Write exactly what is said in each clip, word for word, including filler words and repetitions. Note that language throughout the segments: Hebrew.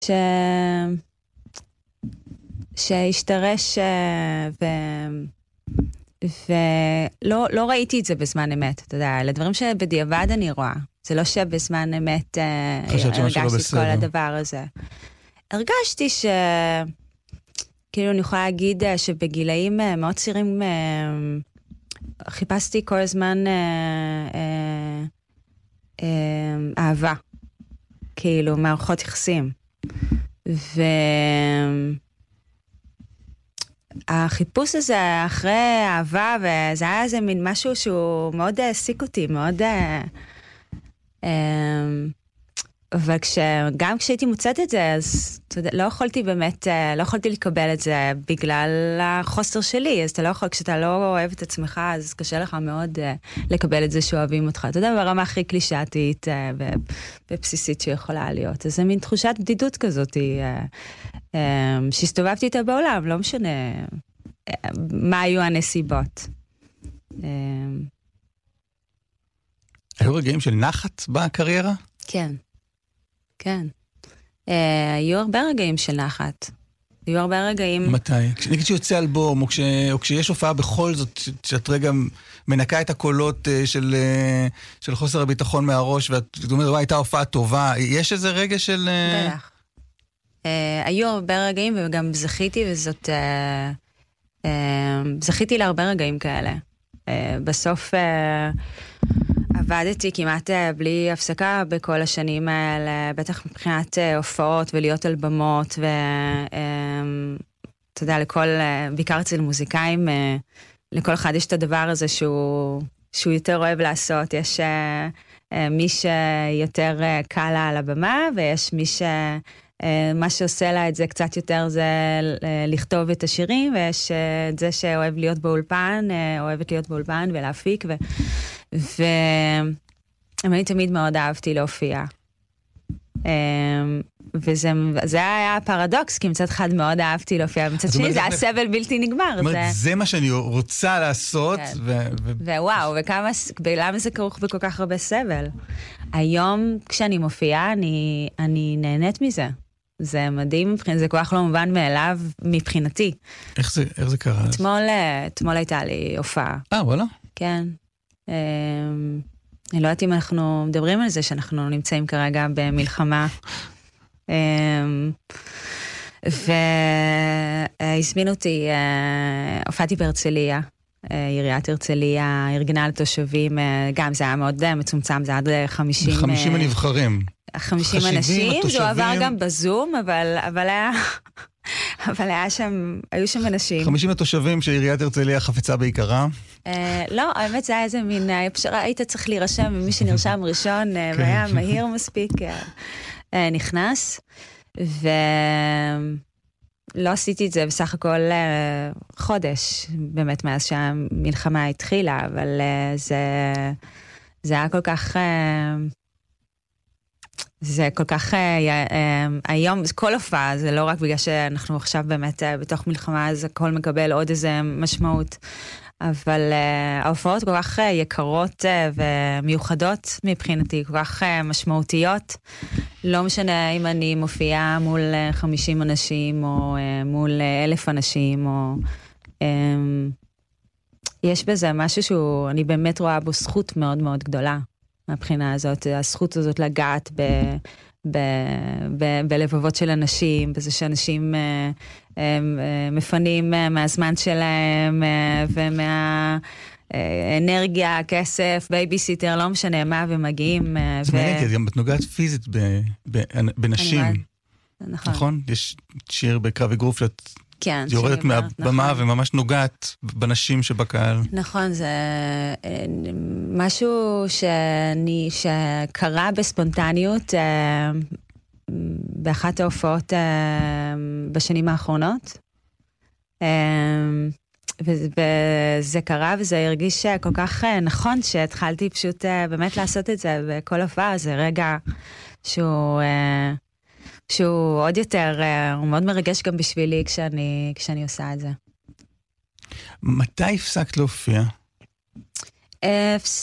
ש... שהשתרש ו... ולא לא ראיתי את זה בזמן אמת, אתה יודע, לדברים שבדיעבד אני רואה. זה לא שבזמן אמת הרגשתי את כל הדבר הזה. הרגשתי ש... כאילו אני יכולה להגיד שבגילאים מאוד צעירים חיפשתי כל הזמן אהבה, כאילו מערכות יחסים. והחיפוש הזה אחרי אהבה, וזה היה איזה מין משהו שהוא מאוד העסיק אותי, מאוד... אבל גם כשהייתי מוצאת את זה, אז לא יכולתי באמת, לא יכולתי לקבל את זה בגלל החוסר שלי, אז אתה לא יכול, כשאתה לא אוהב את עצמך, אז קשה לך מאוד לקבל את זה שאוהבים אותך. אתה יודע, ברמה הכי קלישאתית ובסיסית שיכולה להיות. אז זה מין תחושת בדידות כזאת, שהסתובבתי איתה בעולם, לא משנה מה היו הנסיבות. היו רגעים של נחת בקריירה? כן. כן. אה, היו הרבה רגעים של נחת. היו הרבה רגעים... מתי? נגיד שיוצא אלבום, או, כש, או כשיש הופעה בכל זאת, שאת רגע מנקה את הקולות של, של חוסר הביטחון מהראש, ואת אומרת, וואי, הייתה הופעה טובה. יש איזה רגע של... בטח. אה, היו הרבה רגעים, וגם זכיתי, וזאת... אה, אה, זכיתי להרבה רגעים כאלה. אה, בסוף... אה, עבדתי כמעט בלי הפסקה בכל השנים האלה, בטח מבחינת הופעות ולהיות על במות, ואתה יודע, לכל, בעיקר אצל מוזיקאים, לכל אחד יש את הדבר הזה שהוא, שהוא יותר אוהב לעשות. יש מי שיותר קל לה על הבמה, ויש מי ש... מה שעושה לה את זה קצת יותר זה לכתוב את השירים, ויש את זה שאוהב להיות באולפן, אוהבת להיות באולפן ולהפיק, ו... ואני תמיד מאוד אהבתי להופיע. וזה היה הפרדוקס, כי מצד אחד מאוד אהבתי להופיע, מצד שני זה היה סבל בלתי נגמר. זה מה שאני רוצה לעשות. ווואו, ולמה זה כרוך בכל כך הרבה סבל? היום כשאני מופיעה, אני נהנית מזה. זה מדהים, זה כל כך לא מובן מאליו מבחינתי. איך זה, איך זה קרה? אתמול, אתמול הייתה לי הופעה. אה, וואלה? כן. אני לא יודעת אם אנחנו מדברים על זה, שאנחנו נמצאים כרגע במלחמה. והזמינו אותי, הופעתי בהרצליה, עיריית הרצליה, ארגנה לתושבים, גם זה היה מאוד מצומצם, זה עד חמישים... חמישים הנבחרים. חמישים אנשים, זה עבר גם בזום, אבל, אבל היה, אבל היה שם, היו שם אנשים. חמישים התושבים שעיריית הרצליה חפצה בעיקרה? לא, האמת זה היה איזה מין, היית צריך להירשם, ומי שנרשם ראשון, והיה מהיר מספיק, נכנס, ולא עשיתי את זה בסך הכל חודש, באמת מאז שהמלחמה התחילה, אבל זה, זה היה כל כך... זה כל כך, היום, כל הופעה, זה לא רק בגלל שאנחנו עכשיו באמת בתוך מלחמה, אז הכל מקבל עוד איזה משמעות, אבל ההופעות כל כך יקרות ומיוחדות מבחינתי, כל כך משמעותיות, לא משנה אם אני מופיעה מול חמישים אנשים, או מול אלף אנשים, או... יש בזה משהו שהוא, אני באמת רואה בו זכות מאוד מאוד גדולה. מהבחינה הזאת, הזכות הזאת לגעת ב, ב, ב, בלבבות של אנשים, בזה שאנשים הם, הם, מפנים מהזמן שלהם, ומהאנרגיה, כסף, בייביסיטר, לא משנה מה, ומגיעים. זה מעניין, כי גם את נוגעת פיזית בנשים. נכון. נכון? יש שיר בקרב אגרוף שאת... כן, יורדת מהבמה נכון. וממש נוגעת בנשים שבקהל. נכון, זה משהו שאני, שקרה בספונטניות באחת ההופעות בשנים האחרונות. וזה קרה וזה הרגיש כל כך נכון שהתחלתי פשוט באמת לעשות את זה בכל הופעה. זה רגע שהוא... שהוא עוד יותר, הוא מאוד מרגש גם בשבילי כשאני, כשאני עושה את זה. מתי הפסקת להופיע?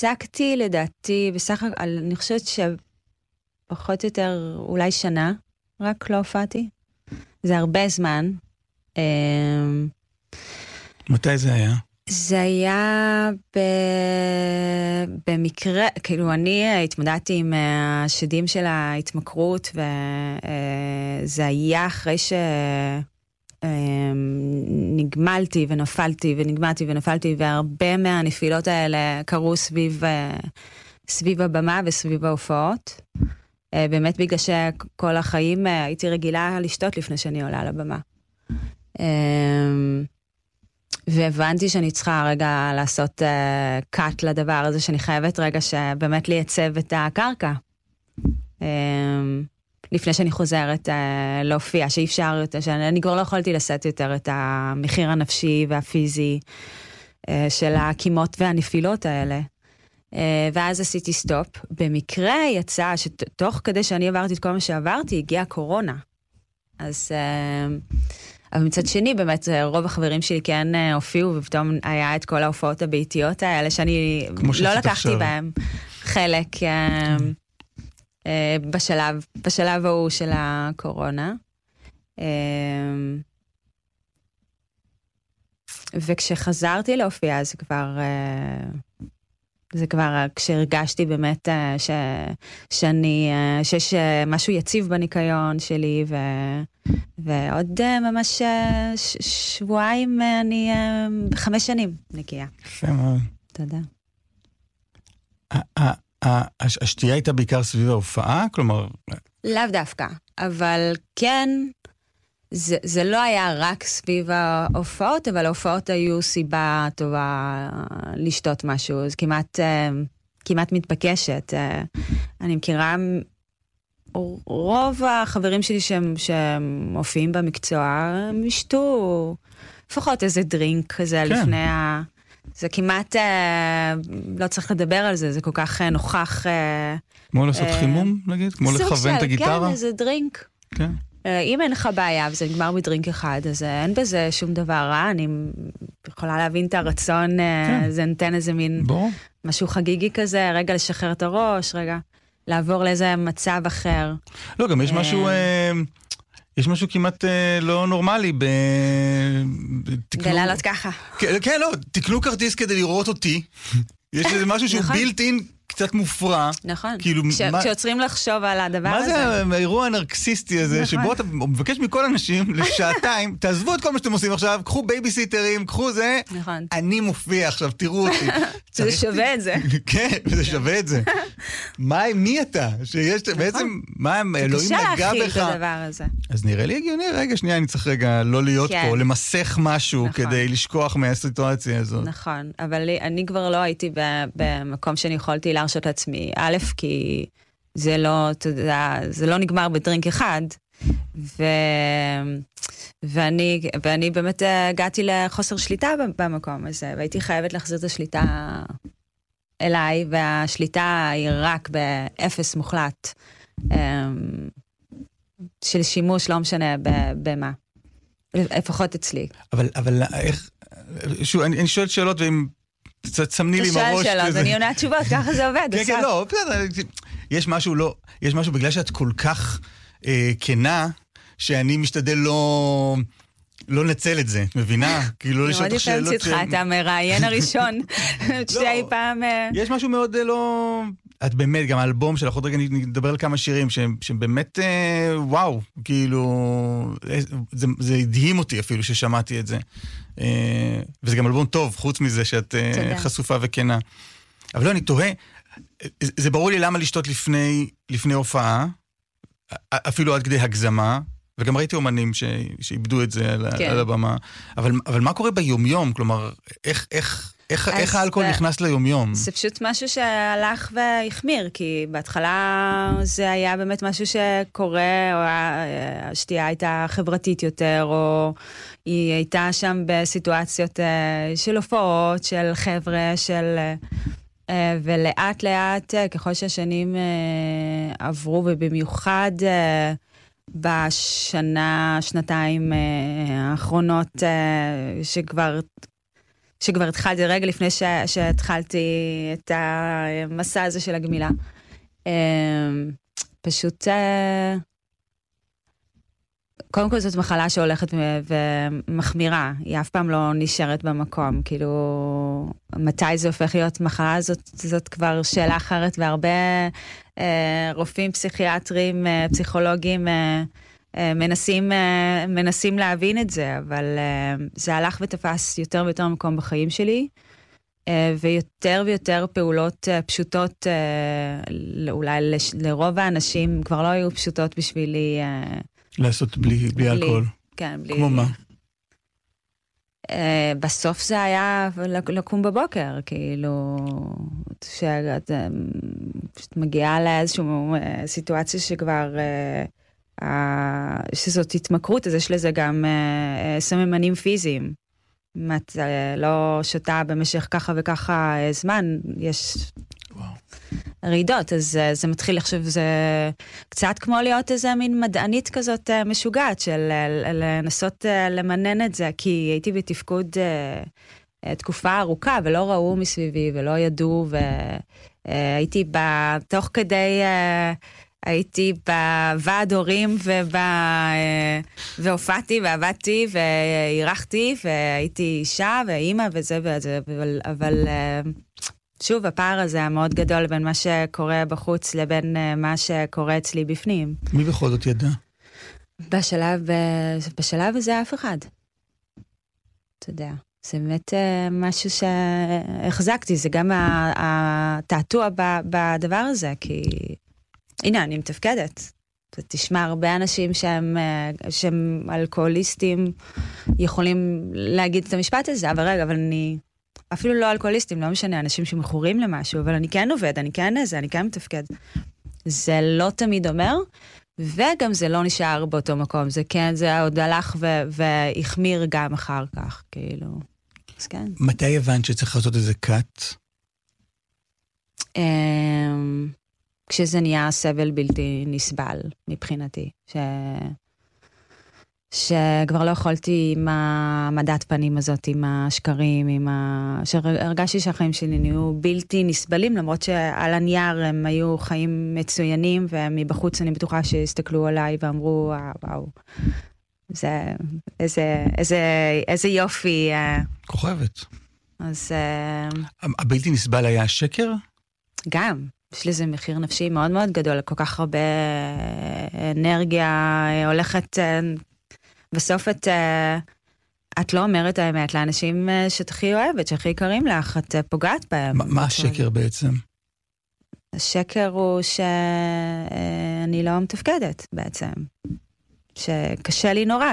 הפסקתי לדעתי, בסך הכל, אני חושבת שפחות או יותר אולי שנה. רק לא הופעתי. זה הרבה זמן. מתי זה היה? זה היה ב... במקרה, כאילו אני התמודדתי עם השדים של ההתמכרות, וזה היה אחרי שנגמלתי ונפלתי ונגמלתי ונפלתי, והרבה מהנפילות האלה קרו סביב, סביב הבמה וסביב ההופעות. באמת בגלל שכל החיים הייתי רגילה לשתות לפני שאני עולה לבמה. והבנתי שאני צריכה רגע לעשות קאט לדבר הזה, שאני חייבת רגע שבאמת לייצב את הקרקע. לפני שאני חוזרת להופיע, שאי אפשר יותר, שאני כבר לא יכולתי לשאת יותר את המחיר הנפשי והפיזי של הקימות והנפילות האלה. ואז עשיתי סטופ. במקרה יצא שתוך כדי שאני עברתי את כל מה שעברתי, הגיעה קורונה. אז... אבל מצד שני, באמת, רוב החברים שלי כן הופיעו, ופתאום היה את כל ההופעות הביתיות האלה, שאני לא לקחתי בהם חלק בשלב, בשלב ההוא של הקורונה. וכשחזרתי להופיע, זה כבר... זה כבר כשהרגשתי באמת ש, שאני, שיש משהו יציב בניקיון שלי, ו, ועוד ממש ש, שבועיים אני בחמש שנים נקייה. יפה מאוד. תודה. השתייה הייתה בעיקר סביב ההופעה? כלומר... לאו דווקא, אבל כן... זה, זה לא היה רק סביב ההופעות, אבל ההופעות היו סיבה טובה לשתות משהו. זה כמעט, כמעט מתבקשת. אני מכירה רוב החברים שלי שהם, שהם מופיעים במקצוע, הם ישתו לפחות איזה דרינק כזה כן. לפני ה... זה כמעט, לא צריך לדבר על זה, זה כל כך נוכח. כמו לעשות חימום, נגיד? כמו לכוון את הגיטרה? כן, איזה דרינק. כן. אם אין לך בעיה וזה נגמר בדרינק אחד, אז אין בזה שום דבר רע, אני יכולה להבין את הרצון, כן. זה נותן איזה מין בוא. משהו חגיגי כזה, רגע לשחרר את הראש, רגע לעבור לאיזה מצב אחר. לא, גם יש משהו, יש משהו כמעט לא נורמלי ב... בלעלות ככה. כן, לא, תקנו כרטיס כדי לראות אותי, יש איזה משהו שהוא בילט-אין, קצת מופרע. נכון. כאילו, כש, מה, כשעוצרים לחשוב על הדבר מה הזה. מה זה האירוע הנרקסיסטי הזה, נכון. שבו אתה מבקש מכל אנשים לשעתיים, תעזבו את כל מה שאתם עושים עכשיו, קחו בייביסיטרים, קחו זה, נכון. אני מופיע עכשיו, תראו אותי. זה שווה את זה. כן, זה שווה את זה. מה, מי אתה? שיש, נכון. בעצם, מה, אלוהים נגע בך? קשה להכיל את הדבר הזה. אז נראה לי הגיוני, רגע, שנייה, אני צריך רגע לא להיות כן. פה, למסך משהו, נכון. כדי לשכוח מהסיטואציה הזאת. נכון, אבל אני כבר לא הייתי במקום שאני יכולתי להרשות לעצמי. א', כי זה לא, תדע, זה לא נגמר בדרינק אחד, ו... ואני, ואני באמת הגעתי לחוסר שליטה במקום הזה, והייתי חייבת להחזיר את השליטה אליי, והשליטה היא רק באפס מוחלט, של שימוש, לא משנה במה. לפחות אצלי. אבל, אבל איך, שוב, אני, אני שואל שאלות, ואם תסמני לי מראש. אתה שואל שאלות, ואני עונה תשובות, ככה זה עובד. כן, כן, לא, יש משהו לא, יש משהו בגלל שאת כל כך כנה, שאני משתדל לא... לא נצל את זה, מבינה? כאילו לא לשאול את השאלות... מאוד יפמצי אותך, אתה מראיין הראשון, שאי פעם... יש משהו מאוד לא... את באמת, גם האלבום שלך, עוד רגע נדבר על כמה שירים, שהם באמת, וואו, כאילו... זה הדהים אותי אפילו ששמעתי את זה. וזה גם אלבום טוב, חוץ מזה שאת חשופה וכנה. אבל לא, אני תוהה, זה ברור לי למה לשתות לפני הופעה, אפילו עד כדי הגזמה, וגם ראיתי אומנים שאיבדו את זה על, כן. על הבמה. אבל, אבל מה קורה ביומיום? כלומר, איך, איך, איך, איך האלכוהול ו... נכנס ליומיום? זה פשוט משהו שהלך והחמיר, כי בהתחלה זה היה באמת משהו שקורה, או השתייה הייתה חברתית יותר, או היא הייתה שם בסיטואציות של הופעות, של חבר'ה, של... ולאט לאט, ככל שהשנים עברו, ובמיוחד... בשנה, שנתיים האחרונות שכבר, שכבר התחלתי, רגע לפני ש, שהתחלתי את המסע הזה של הגמילה. פשוט קודם כל זאת מחלה שהולכת ומחמירה, היא אף פעם לא נשארת במקום, כאילו, מתי זה הופך להיות מחלה, זאת, זאת כבר שאלה אחרת, והרבה אה, רופאים, פסיכיאטרים, אה, פסיכולוגים, אה, אה, מנסים, אה, מנסים להבין את זה, אבל אה, זה הלך ותפס יותר ויותר מקום בחיים שלי, אה, ויותר ויותר פעולות אה, פשוטות, אה, אולי לש, לרוב האנשים כבר לא היו פשוטות בשבילי, אה, לעשות בלי, בלי אלכוהול. כן, בלי... כמו מה? Uh, בסוף זה היה לקום בבוקר, כאילו, שאת uh, מגיעה לאיזשהו uh, סיטואציה שכבר, uh, uh, שזאת התמכרות, אז יש לזה גם uh, uh, סממנים פיזיים. אם את uh, לא שותה במשך ככה וככה uh, זמן, יש... וואו. רעידות, אז uh, זה מתחיל לחשוב, זה קצת כמו להיות איזה מין מדענית כזאת uh, משוגעת, של uh, לנסות uh, למנן את זה, כי הייתי בתפקוד uh, uh, תקופה ארוכה, ולא ראו מסביבי, ולא ידעו, והייתי uh, תוך כדי, uh, הייתי בוועד הורים, ובא, uh, והופעתי, ועבדתי, והירחתי, והייתי אישה, ואימא, וזה וזה, אבל... אבל uh, שוב, הפער הזה היה מאוד גדול בין מה שקורה בחוץ לבין uh, מה שקורה אצלי בפנים. מי בכל זאת ידע? בשלב, בשלב הזה אף אחד. אתה יודע, זה באמת uh, משהו שהחזקתי, זה גם התעתוע בדבר הזה, כי הנה, אני מתפקדת. אתה תשמע הרבה אנשים שהם, uh, שהם אלכוהוליסטים, יכולים להגיד את המשפט הזה, אבל רגע, אבל אני... אפילו לא אלכוהוליסטים, לא משנה, אנשים שמכורים למשהו, אבל אני כן עובד, אני כן איזה, אני כן מתפקד. זה לא תמיד אומר, וגם זה לא נשאר באותו מקום, זה כן, זה עוד הלך והחמיר גם אחר כך, כאילו, אז כן. מתי הבנת שצריך לעשות איזה קאט? כשזה נהיה סבל בלתי נסבל, מבחינתי, ש... שכבר לא יכולתי עם המדת פנים הזאת, עם השקרים, עם ה... שהרגשתי שהחיים שלי נהיו בלתי נסבלים, למרות שעל הנייר הם היו חיים מצוינים, ומבחוץ אני בטוחה שהסתכלו עליי ואמרו, וואו, זה, איזה, איזה, איזה יופי. כוכבת. אז... הבלתי נסבל היה השקר? גם. יש לזה מחיר נפשי מאוד מאוד גדול, כל כך הרבה אנרגיה הולכת... בסוף את, את לא אומרת האמת לאנשים שאת הכי אוהבת, שהכי יקרים לך, את פוגעת בהם. מה, מה השקר בעצם? השקר הוא שאני לא מתפקדת בעצם. שקשה לי נורא,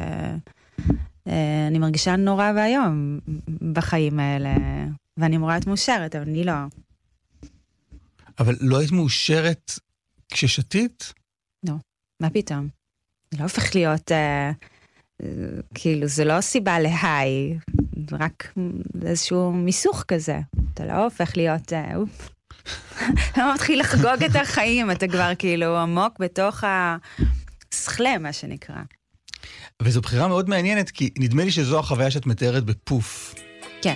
שאני מרגישה נורא והיום בחיים האלה, ואני אמורה להיות מאושרת, אבל אני לא. אבל לא היית מאושרת כששתית? לא, מה פתאום? זה לא הופך להיות, אה, כאילו, זה לא סיבה להיי, רק איזשהו מיסוך כזה. אתה לא הופך להיות, אה, אופ. אתה לא מתחיל לחגוג את החיים, אתה כבר כאילו עמוק בתוך השכלה, מה שנקרא. וזו בחירה מאוד מעניינת, כי נדמה לי שזו החוויה שאת מתארת בפוף.